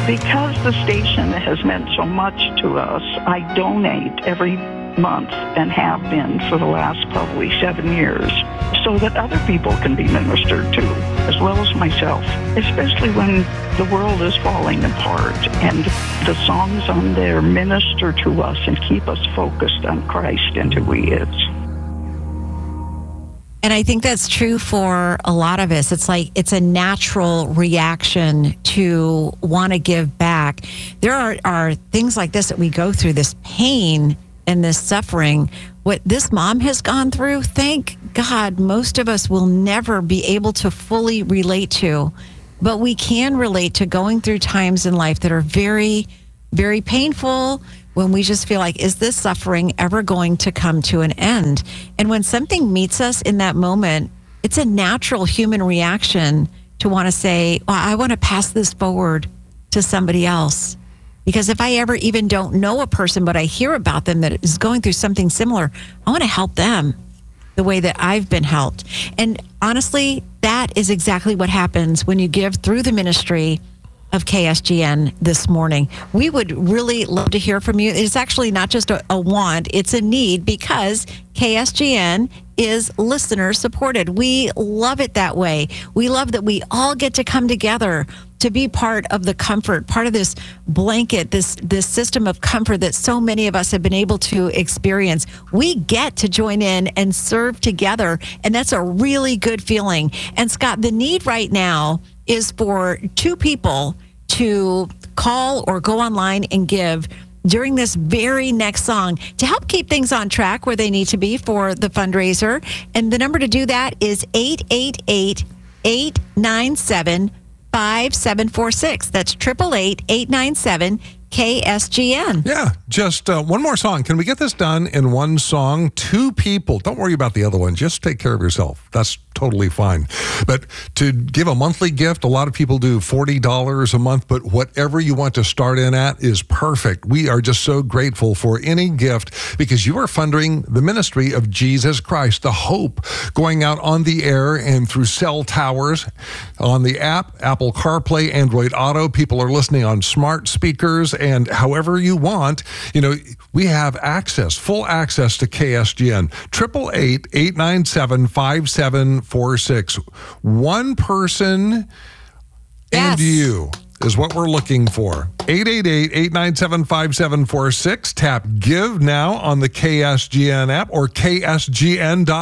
Because the station has meant so much to us, I donate every month and have been for the last probably 7 years so that other people can be ministered to, as well as myself, especially when the world is falling apart, and the songs on there minister to us and keep us focused on Christ and who He is. And I think that's true for a lot of us. It's like it's a natural reaction to want to give back. There are things like this that we go through, this pain and this suffering. What this mom has gone through, thank God, most of us will never be able to fully relate to. But we can relate to going through times in life that are very, very painful, when we just feel like, is this suffering ever going to come to an end? And when something meets us in that moment, it's a natural human reaction to want to say, well, I want to pass this forward to somebody else. Because if I ever even don't know a person, but I hear about them that is going through something similar, I want to help them the way that I've been helped. And honestly, that is exactly what happens when you give through the ministry of KSGN this morning. We would really love to hear from you. It's actually not just a want, it's a need, because KSGN is listener supported. We love it that way. We love that we all get to come together to be part of the comfort, part of this blanket, this system of comfort that so many of us have been able to experience. We get to join in and serve together, and that's a really good feeling. And Scott, the need right now is for 2 people to call or go online and give during this very next song to help keep things on track where they need to be for the fundraiser. And the number to do that is 888-897-5746. That's 888-897-KSGN. Yeah, just one more song. Can we get this done in one song? 2 people. Don't worry about the other one. Just take care of yourself. That's totally fine. But to give a monthly gift, a lot of people do $40 a month, but whatever you want to start in at is perfect. We are just so grateful for any gift, because you are funding the ministry of Jesus Christ, the hope going out on the air and through cell towers, on the app, Apple CarPlay, Android Auto. People are listening on smart speakers, and however you want, we have access, full access to KSGN. 888-897-5746. One person and you is what we're looking for. 888-897-5746. Tap Give Now on the KSGN app or KSGN.com.